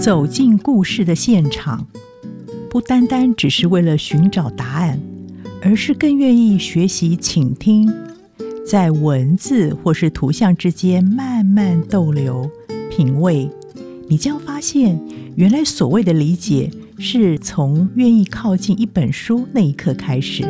走进故事的现场，不单单只是为了寻找答案，而是更愿意学习倾听，在文字或是图像之间慢慢逗留品味，你将发现原来所谓的理解是从愿意靠近一本书那一刻开始。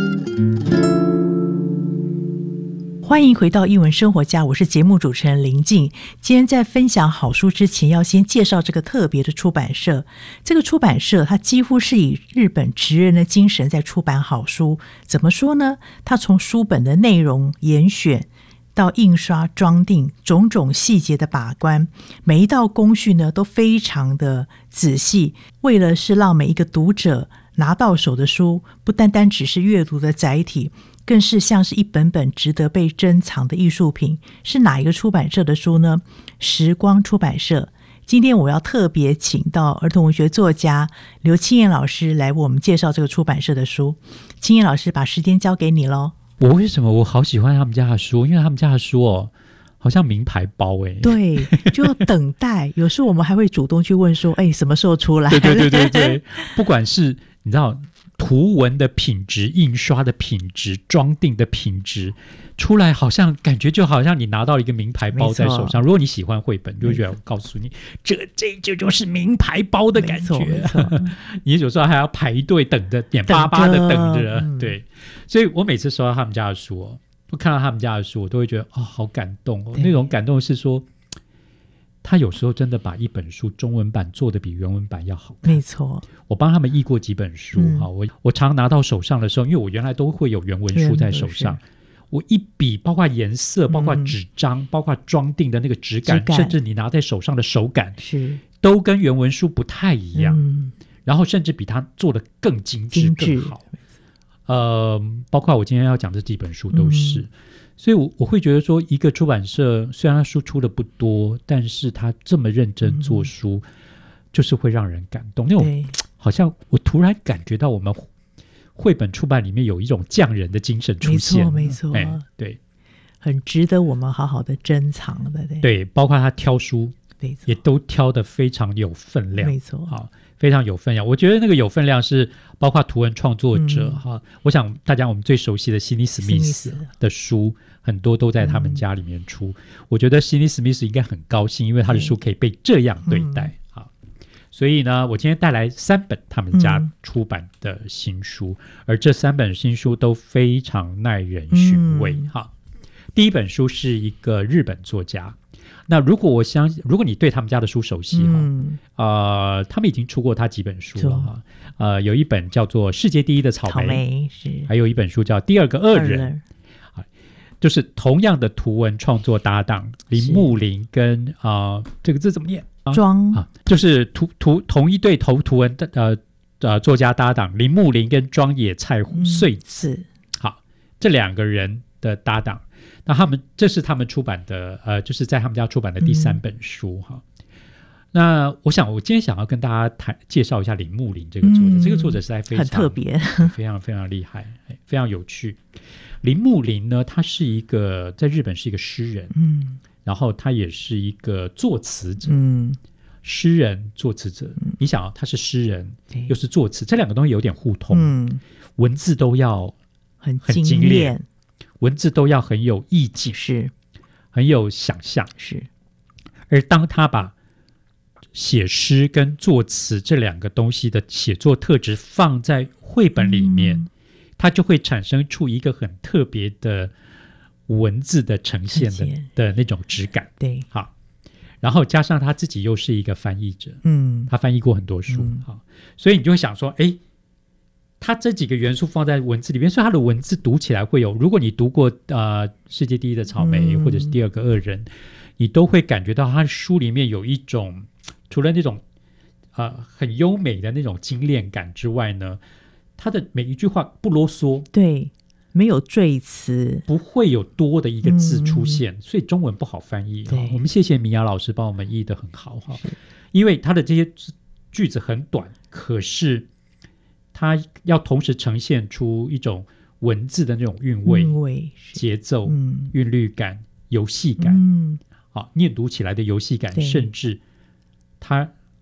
欢迎回到艺文生活家，我是节目主持人林静。今天在分享好书之前，要先介绍这个特别的出版社。这个出版社它几乎是以日本职人的精神在出版好书。怎么说呢？它从书本的内容严选到印刷装订，种种细节的把关，每一道工序呢都非常的仔细，为了是让每一个读者拿到手的书不单单只是阅读的载体，更是像是一本本值得被珍藏的艺术品。是哪一个出版社的书呢？时光出版社。今天我要特别请到儿童文学作家刘清燕老师来为我们介绍这个出版社的书。清燕老师，把时间交给你咯。 为什么我好喜欢他们家的书？因为他们家的书好像名牌包对，就要等待。有时候我们还会主动去问说什么时候出来。 对，不管是你知道图文的品质、印刷的品质、装订的品质出来，好像感觉就好像你拿到一个名牌包在手上。如果你喜欢绘本，就会觉得我告诉你，这就是名牌包的感觉。你有时候还要排队等着，眼巴巴的等着。对，所以我每次收到他们家的书我看到他们家的书，我都会觉得好感动那种感动是说，他有时候真的把一本书中文版做得比原文版要好看。 没错， 我帮他们译过几本书我常拿到手上的时候，因为我原来都会有原文书在手上，我一笔包括颜色，包括纸张，包括装订的那个质感，甚至你拿在手上的手感是都跟原文书不太一样，然后甚至比它做得更精致更好。包括我今天要讲的几本书都是。所以我会觉得说，一个出版社虽然他书出的不多，但是他这么认真做书，就是会让人感动。那种好像我突然感觉到我们绘本出版里面有一种匠人的精神出现。 没错， 对， 很值得我们好好的珍藏的。 对，包括他挑书也都挑得非常有分量。 没错， 非常有分量。我觉得那个有分量是包括图文创作者我想大家我们最熟悉的西尼史密斯的书很多都在他们家里面出。我觉得西尼史密斯应该很高兴，因为他的书可以被这样对待所以呢，我今天带来3本他们家出版的新书，而这3本新书都非常耐人寻味第一本书是一个日本作家，那如果你对他们家的书熟悉他们已经出过他几本书了有一本叫做《世界第一的草莓》还有一本书叫《第二个恶人》就是同样的图文创作搭档林木林跟这个字怎么念？庄就是同一对图文作家搭档林木林跟庄野菜穗子这2个人的搭档。那这是他们出版的就是在他们家出版的第3本书那我今天想要跟大家介绍一下林木林这个作者这个作者实在非常很特别非常非常厉害，非常有趣。林木林呢，他是在日本是一个诗人然后他也是一个作词者诗人作词者你想他是诗人又是作词，这2个东西有点互通文字都要很精炼，文字都要很有意境，是很有想象，是。而当他把写诗跟作词这2个东西的写作特质放在绘本里面它就会产生出一个很特别的文字的呈现 的那种质感。对，好。然后加上他自己又是一个翻译者他翻译过很多书所以你就会想说他这几个元素放在文字里面，所以他的文字读起来会有，如果你读过世界第一的草莓或者是第2个恶人你都会感觉到他的书里面有一种除了那种很优美的那种精炼感之外呢，他的每一句话不啰嗦，对，没有赘词，不会有多的一个字出现所以中文不好翻译我们谢谢米娅老师帮我们译得很好因为他的这些句子很短，可是它要同时呈现出一种文字的那种韵味节奏韵律感游戏感念读起来的游戏感甚至它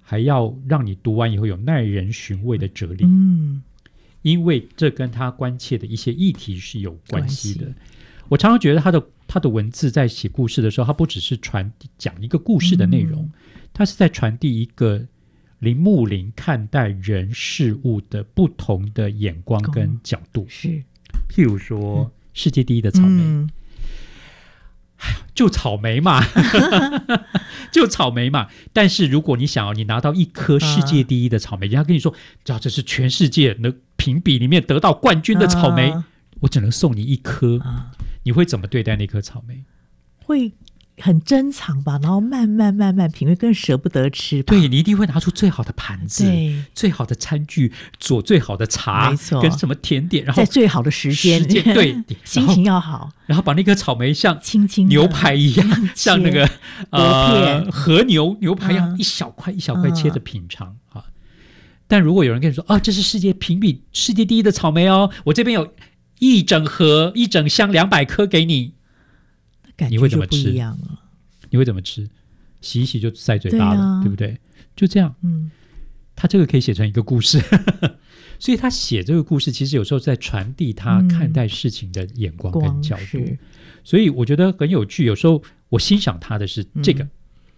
还要让你读完以后有耐人寻味的哲理，因为这跟他关切的一些议题是有关系的。我常常觉得他的文字在写故事的时候，他不只是讲一个故事的内容，他是在传递一个林木林看待人事物的不同的眼光跟角度。是，譬如说世界第一的草莓，就草莓嘛就草莓嘛，但是如果你想要你拿到一颗世界第一的草莓，人家跟你说这是全世界的评比里面得到冠军的草莓，我只能送你一颗，你会怎么对待那颗草莓？ 会很珍藏吧，然后慢慢品味，更舍不得吃吧。 对，你一定会拿出最好的盘子，最好的餐具，做最好的茶，没错，跟什么甜点，然后在最好的时间对心情要好， 然后把那颗草莓像轻轻牛排一样，像那个和牛排一样，一小块一小块切着品尝啊。但如果有人跟你说这是评比世界第一的草莓哦，我这边有一整箱200颗给你，你会怎么吃？你会怎么吃？洗一洗就塞嘴巴了， 对不对？就这样。他这个可以写成一个故事所以他写这个故事其实有时候在传递他看待事情的眼光跟角度，所以我觉得很有趣。有时候我欣赏他的是这个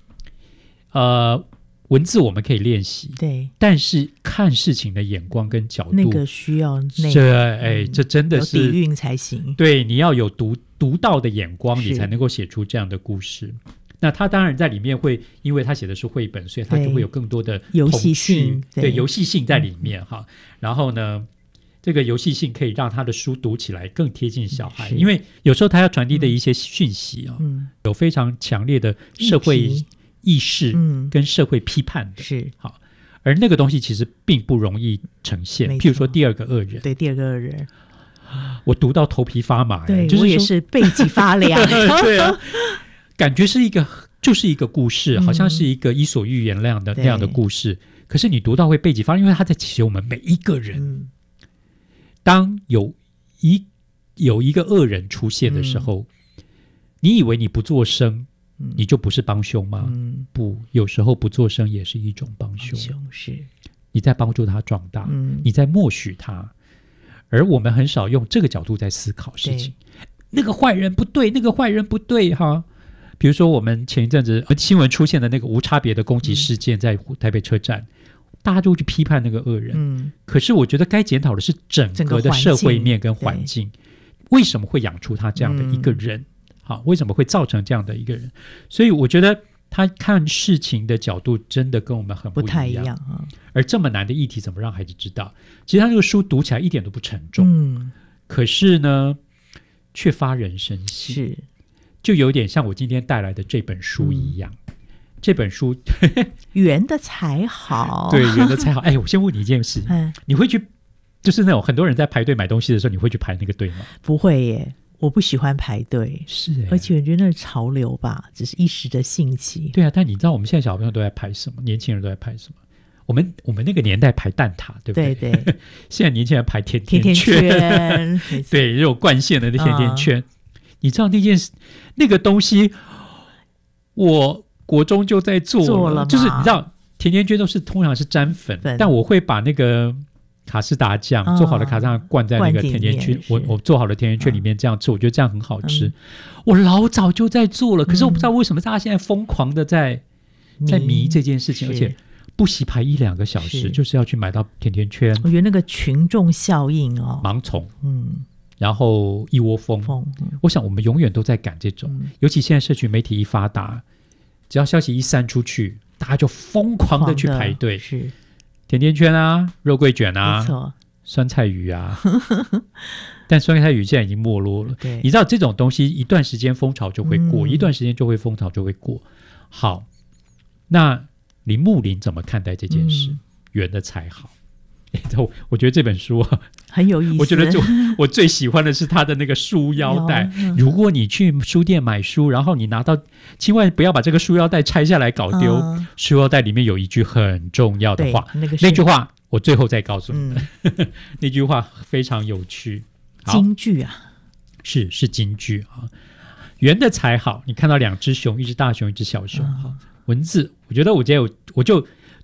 文字我们可以练习，对，但是看事情的眼光跟角度那个需要这真的是有底蕴才行。 对，你要有独到的眼光，你才能够写出这样的故事。那他当然在里面会，因为他写的是绘本，所以他就会有更多的游戏性， 对游戏性在里面哈。然后呢，这个游戏性可以让他的书读起来更贴近小孩，因为有时候他要传递的一些讯息有非常强烈的社会意识跟社会批判的，是好，而那个东西其实并不容易呈现。譬如说第二个恶人， 对，第二个恶人， 我读到头皮发麻， 对，我也是背脊发凉对啊，感觉就是一个故事，好像是一个伊索寓言那样的故事，可是你读到会背脊发凉，因为他在写我们每一个人。当有一个恶人出现的时候，你以为你不作声你就不是帮凶吗？不，有时候不作声也是一种帮凶，是你在帮助他壮大，你在默许他。而我们很少用这个角度在思考事情，那个坏人不对，那个坏人不对哈。比如说我们前一阵子新闻出现的那个无差别的攻击事件，在台北车站，大家就会去批判那个恶人，可是我觉得该检讨的是整个的社会面跟环境，为什么会养出他这样的一个人？好，为什么会造成这样的一个人？所以我觉得他看事情的角度真的跟我们很不太一样而这么难的议题怎么让孩子知道？其实他这个书读起来一点都不沉重，可是呢却发人深省，是就有点像我今天带来的这本书一样。这本书圆的才好， 对，圆的才好。我先问你一件事，你会去就是那种很多人在排队买东西的时候，你会去排那个队吗？ 不会耶，我不喜欢排队，而且我觉得那是潮流吧，只是一时的兴起。 对啊，但你知道我们现在小朋友都在排什么？年轻人都在排什么？我们那个年代排蛋挞，对不对？对对。现在年轻人排甜甜圈，对，这种灌馅的甜甜圈。你知道那个东西，我国中就在做了，就是你知道甜甜圈都是通常是沾粉，但我会把那个卡士达酱做好的卡士达灌在那个甜甜圈，我做好的甜甜圈里面这样吃，我觉得这样很好吃。我老早就在做了，可是我不知道为什么大家现在疯狂的在迷这件事情，而且不惜排1-2个小时，就是要去买到甜甜圈。 我觉得那个群众效应盲从，然后一窝蜂。我想我们永远都在赶这种，尤其现在社群媒体一发达，只要消息一散出去，大家就疯狂的去排队，是甜甜圈啊，肉桂卷啊，酸菜鱼啊但酸菜鱼现在已经没落了。你知道这种东西一段时间风潮就会过，一段时间就会风潮就会过。好，那林木林怎么看待这件事？圆的才好。我觉得这本书很有意思。 我觉得我最喜欢的是他的那个束腰带。如果你去书店买书，然后你拿到，千万不要把这个束腰带拆下来搞丢。束腰带里面有一句很重要的话，那句话我最后再告诉你们。那句话非常有趣， 金句啊， 是金句啊。圆的才好，你看到2只熊，一只大熊，一只小熊。文字，我觉得我就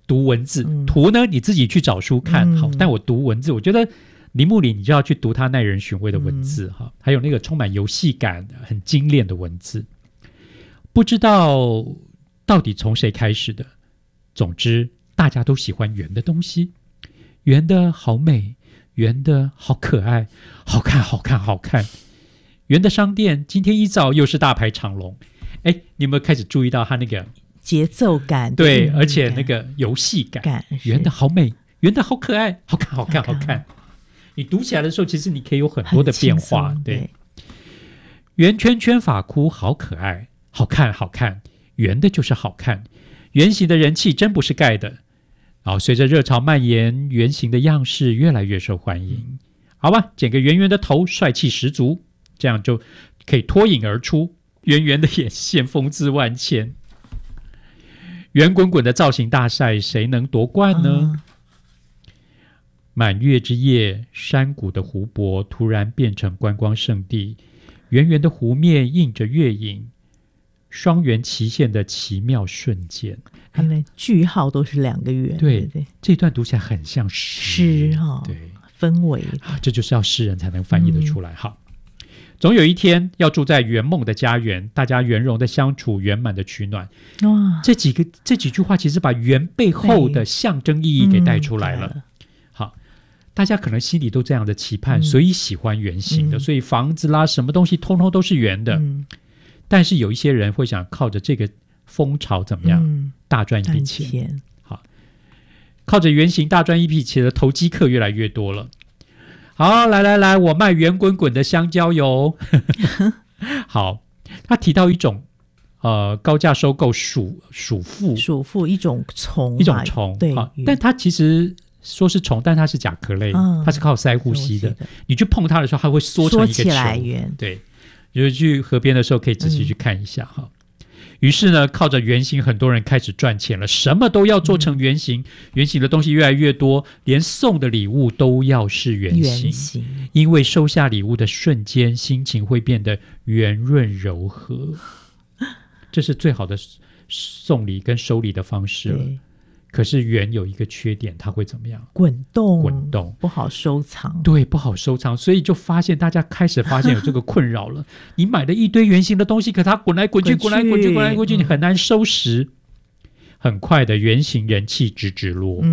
读文字，图呢你自己去找书看，好，但我读文字，我觉得林木林你就要去读他耐人寻味的文字，还有那个充满游戏感很精炼的文字，不知道到底从谁开始的，总之大家都喜欢圆的东西，圆的好美，圆的好可爱，好看好看好看，圆的商店今天一早又是大排长龙。你有没有开始注意到他那个节奏感？ 对，而且那个游戏感，圆的好美，圆的好可爱，好看好看好看。你读起来的时候其实你可以有很多的变化。对，圆圈圈发箍好可爱，好看好看，圆的就是好看，圆形的人气真不是盖的。然后随着热潮蔓延，圆形的样式越来越受欢迎。好吧，剪个圆圆的头，帅气十足，这样就可以脱颖而出，圆圆的眼线风姿万千。圆滚滚的造型大赛，谁能夺冠呢？满月之夜，山谷的湖泊突然变成观光胜地，圆圆的湖面映着月影，双圆齐现的奇妙瞬间。 原来句号都是2个圆。 对，这段读起来很像诗对， 氛围这就是要诗人才能翻译得出来。好，总有一天要住在圆梦的家园，大家圆融的相处，圆满的取暖。哇，这几句话其实把圆背后的象征意义给带出来了。好，大家可能心里都这样的期盼，所以喜欢圆形的，所以房子啦什么东西通通都是圆的。但是有一些人会想靠着这个风潮怎么样，大赚一笔钱。好，靠着圆形大赚一笔钱的投机客越来越多了。好，来，我卖圆滚滚的香蕉油。好，他提到一种高价收购鼠妇一种虫，对， 但它其实说是虫，但它是甲壳类，它是靠鳃呼吸的。你去碰它的时候，它会缩成一个球。对，就是去河边的时候可以仔细去看一下哈。于是呢，靠着圆形，很多人开始赚钱了，什么都要做成圆形，圆形的东西越来越多，连送的礼物都要是圆形，因为收下礼物的瞬间，心情会变得圆润柔和。这是最好的送礼跟收礼的方式了。可是圆有一个缺点，它会怎么样？滚动， 不好收藏。 对，不好收藏，所以就发现大家开始发现有这个困扰了。你买了一堆圆形的东西，可它滚来滚去，你很难收拾。很快的，圆形人气直落。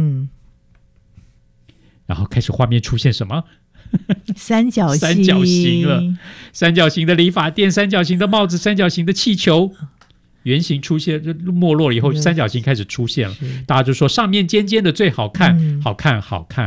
然后开始画面出现什么？ 三角形了，三角形的理发店，三角形的帽子，三角形的气球。圆形出现没落了以后，三角形开始出现了，大家就说上面尖尖的最好看，好看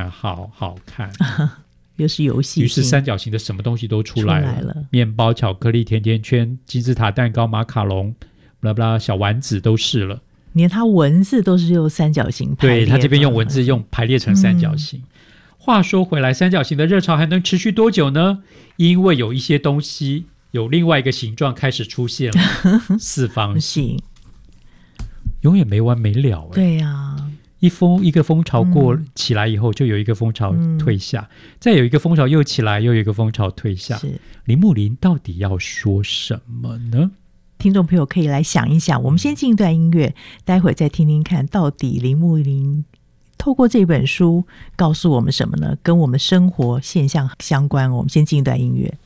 又是游戏性。 于是三角形的什么东西都出来了，面包、巧克力、甜甜圈、金字塔蛋糕、马卡龙，巴拉巴拉，小丸子都是了。 连它文字都是用三角形排列， 对，它这边用文字用排列成三角形。话说回来，三角形的热潮还能持续多久呢？因为有一些东西有另外一个形状开始出现了，四方形，永远没完没了。 对呀， 一个风潮过起来以后，就有一个风潮退下，再有一个风潮又起来，又有一个风潮退下。林木林到底要说什么呢？ 听众朋友可以来想一想，我们先进一段音乐，待会再听听看到底林木林透过这本书告诉我们什么呢？跟我们生活现象相关。我们先进一段音乐。